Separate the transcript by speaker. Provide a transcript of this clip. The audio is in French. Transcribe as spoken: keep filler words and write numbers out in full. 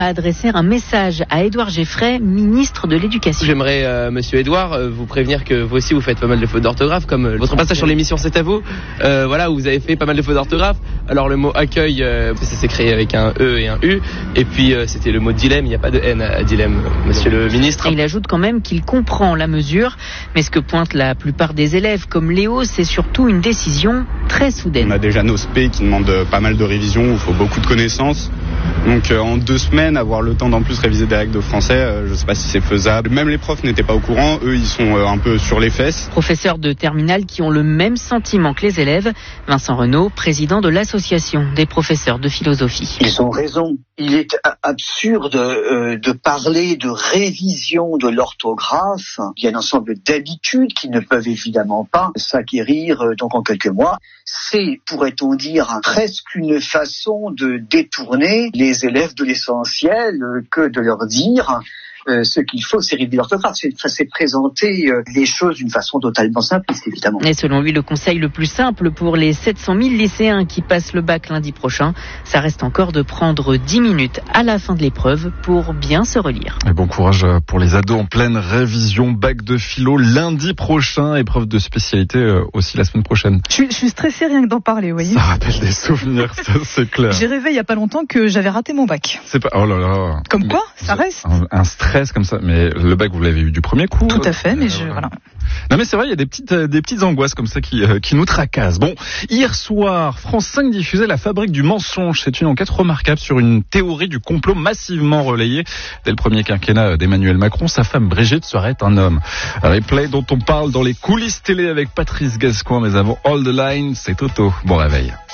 Speaker 1: a adressé un message à Édouard Geffray, ministre de l'Éducation.
Speaker 2: J'aimerais, euh, monsieur Édouard, euh, vous prévenir que vous aussi vous faites pas mal de fautes d'orthographe, comme euh, votre passage sur l'émission C'est à vous, euh, voilà, où vous avez fait pas mal de fautes d'orthographe. Alors le mot accueil, euh, ça s'est créé avec un E et un U, et puis euh, c'était le mot dilemme, il n'y a pas de N à dilemme, monsieur le ministre.
Speaker 1: Et il ajoute quand même qu'il comprend la mesure, mais ce que pointent la plupart des élèves comme Léo, c'est surtout une décision très soudaine.
Speaker 3: On a déjà nos S P qui demandent pas mal de révision, où il faut beaucoup de connaissances. Donc euh, en deux semaines, avoir le temps d'en plus réviser des règles de français, euh, je ne sais pas si c'est faisable. Même les profs n'étaient pas au courant, eux ils sont euh, un peu sur les fesses.
Speaker 1: Professeurs de terminale qui ont le même sentiment que les élèves. Vincent Renaud, président de l'association des professeurs de philosophie.
Speaker 4: Ils ont raison. Il est absurde euh, de parler de révision de l'orthographe. Il y a un ensemble d'habitudes qui ne peuvent évidemment pas s'acquérir euh, donc en quelques mois. C'est, pourrait-on dire, presque une façon de détourner les élèves de l'essentiel euh, que de leur dire euh, ce qu'il faut, c'est réviser l'orthographe. C'est, c'est présenter euh, les choses d'une façon totalement simpliste, évidemment.
Speaker 1: Et selon lui, le conseil le plus simple pour les sept cent mille lycéens qui passent le bac lundi prochain, ça reste encore de prendre dix minutes à la fin de l'épreuve pour bien se relire.
Speaker 5: Et bon courage pour les ados en pleine révision, bac de philo lundi prochain, épreuve de spécialité euh, aussi la semaine prochaine.
Speaker 6: Je suis, je suis stressée rien que d'en parler, vous voyez.
Speaker 5: Ça rappelle des souvenirs, ça c'est clair.
Speaker 6: J'ai rêvé il y a pas longtemps que j'avais raté mon bac.
Speaker 5: C'est pas, oh là là.
Speaker 6: Comme quoi, ça reste.
Speaker 5: Un, un stress comme ça, mais le bac vous l'avez eu du premier coup.
Speaker 6: Tout à fait, mais je, voilà.
Speaker 5: Non mais c'est vrai, il y a des petites, euh, des petites angoisses comme ça qui, euh, qui nous tracassent. Bon, hier soir, France cinq diffusait La Fabrique du mensonge. C'est une enquête remarquable sur une théorie du complot massivement relayée. Dès le premier quinquennat d'Emmanuel Macron, sa femme Brigitte serait un homme. Un replay dont on parle dans les coulisses télé avec Patrice Gascoigne, mais avant All the Line, c'est Toto. Bon réveil.